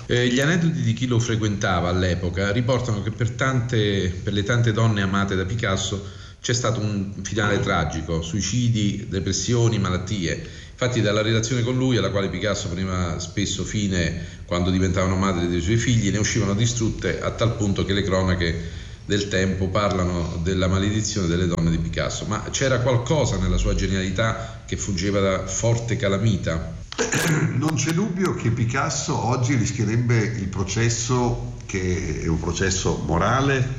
Gli aneddoti di chi lo frequentava all'epoca riportano che per le tante donne amate da Picasso c'è stato un finale tragico: suicidi, depressioni, malattie. Infatti dalla relazione con lui, alla quale Picasso poneva spesso fine quando diventavano madri dei suoi figli, ne uscivano distrutte a tal punto che le cronache del tempo parlano della maledizione delle donne di Picasso. Ma c'era qualcosa nella sua genialità che fuggeva da forte calamita? Non c'è dubbio che Picasso oggi rischierebbe il processo, che è un processo morale,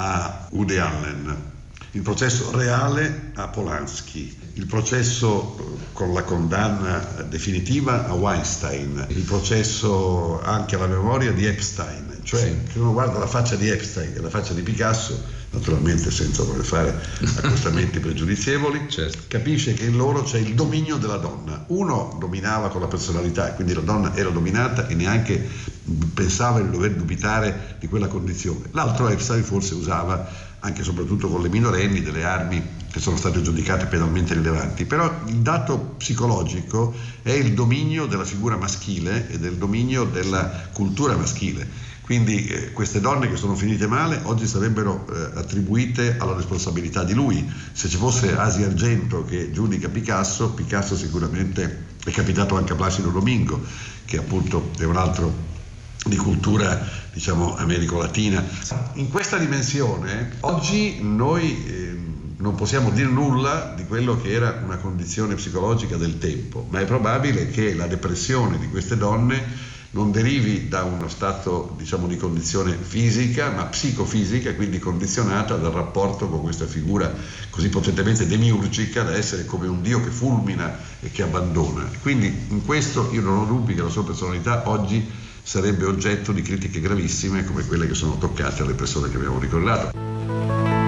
a Woody Allen, il processo reale a Polanski, il processo con la condanna definitiva a Weinstein, il processo anche alla memoria di Epstein. Cioè, se uno guarda la faccia di Epstein e la faccia di Picasso, naturalmente senza voler fare accostamenti pregiudizievoli, capisce che in loro c'è il dominio della donna. Uno dominava con la personalità, quindi la donna era dominata e neanche pensava di dover dubitare di quella condizione. L'altro, Epstein, forse usava anche e soprattutto con le minorenni delle armi che sono state giudicate penalmente rilevanti. Però il dato psicologico è il dominio della figura maschile e del dominio della cultura maschile. Quindi queste donne che sono finite male oggi sarebbero attribuite alla responsabilità di lui. Se ci fosse Asia Argento che giudica Picasso sicuramente è capitato anche a Placido Domingo, che appunto è un altro di cultura, diciamo, americo-latina. In questa dimensione oggi noi non possiamo dire nulla di quello che era una condizione psicologica del tempo, ma è probabile che la depressione di queste donne non derivi da uno stato, diciamo, di condizione fisica, ma psicofisica, quindi condizionata dal rapporto con questa figura così potentemente demiurgica da essere come un dio che fulmina e che abbandona. Quindi in questo io non ho dubbi che la sua personalità oggi sarebbe oggetto di critiche gravissime come quelle che sono toccate alle persone che abbiamo ricordato.